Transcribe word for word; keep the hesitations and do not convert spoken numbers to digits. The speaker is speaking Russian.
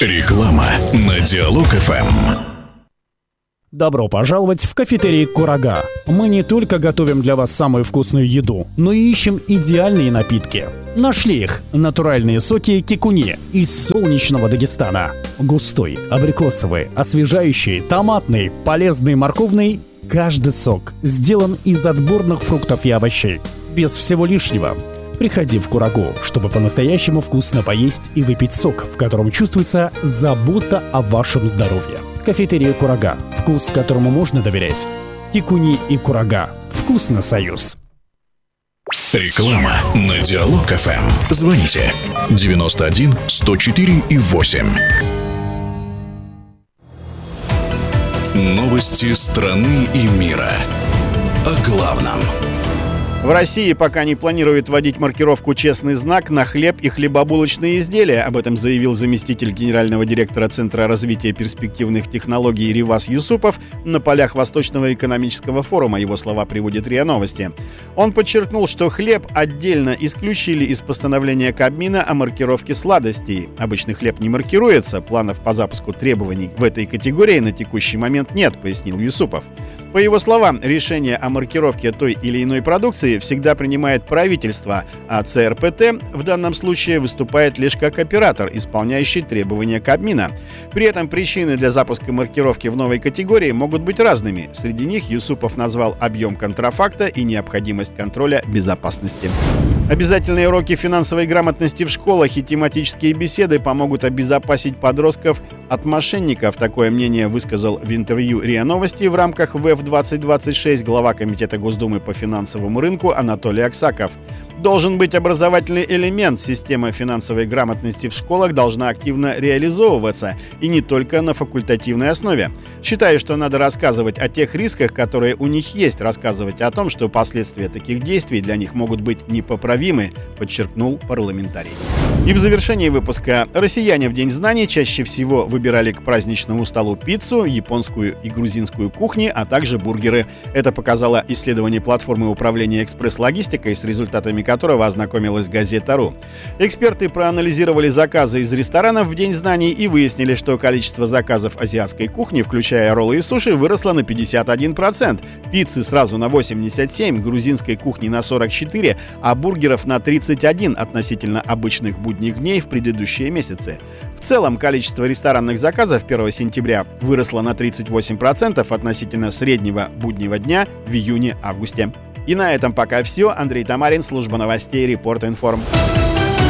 Реклама на Диалог-ФМ. Добро пожаловать в кафетерий «Курага». Мы не только готовим для вас самую вкусную еду, но и ищем идеальные напитки. Нашли их – натуральные соки кикуни из солнечного Дагестана. Густой, абрикосовый, освежающий, томатный, полезный, морковный – каждый сок сделан из отборных фруктов и овощей. Без всего лишнего. Приходи в Курагу, чтобы по-настоящему вкусно поесть и выпить сок, в котором чувствуется забота о вашем здоровье. Кафетерия «Курага». Вкус, которому можно доверять. Кикуни и Курага. Вкусно, союз. Реклама на Диалог-ФМ. Звоните девяносто один сто четыре и восемь. Новости страны и мира. О главном. В России пока не планируют вводить маркировку «Честный знак» на хлеб и хлебобулочные изделия. Об этом заявил заместитель генерального директора Центра развития перспективных технологий Ривас Юсупов на полях Восточного экономического форума. Его слова приводит РИА Новости. Он подчеркнул, что хлеб отдельно исключили из постановления Кабмина о маркировке сладостей. Обычный хлеб не маркируется. Планов по запуску требований в этой категории на текущий момент нет, пояснил Юсупов. По его словам, решение о маркировке той или иной продукции всегда принимает правительство, а ЦРПТ в данном случае выступает лишь как оператор, исполняющий требования Кабмина. При этом причины для запуска маркировки в новой категории могут быть разными. Среди них Юсупов назвал объем контрафакта и необходимость контроля безопасности. Обязательные уроки финансовой грамотности в школах и тематические беседы помогут обезопасить подростков от мошенников. Такое мнение высказал в интервью РИА Новости в рамках ВЭФ двадцать двадцать шесть глава Комитета Госдумы по финансовому рынку Анатолий Аксаков. Должен быть образовательный элемент. Система финансовой грамотности в школах должна активно реализовываться, и не только на факультативной основе. Считаю, что надо рассказывать о тех рисках, которые у них есть, рассказывать о том, что последствия таких действий для них могут быть непоправимы, подчеркнул парламентарий. И в завершении выпуска. Россияне в День знаний чаще всего выбирали к праздничному столу пиццу, японскую и грузинскую кухни, а также бургеры. Это показало исследование платформы управления экспресс-логистикой, с результатами которого ознакомилась газета.ру. Эксперты проанализировали заказы из ресторанов в День знаний и выяснили, что количество заказов азиатской кухни, включая роллы и суши, выросло на пятьдесят один процент, пиццы сразу на восемьдесят семь процентов, грузинской кухни на сорок четыре процента, а бургеров на тридцать один процент относительно обычных будних дней в предыдущие месяцы. В целом, количество ресторанных заказов первого сентября выросло на тридцать восемь процентов относительно среднего буднего дня в июне-августе. И на этом пока все. Андрей Тамарин, служба новостей Репорт Информ.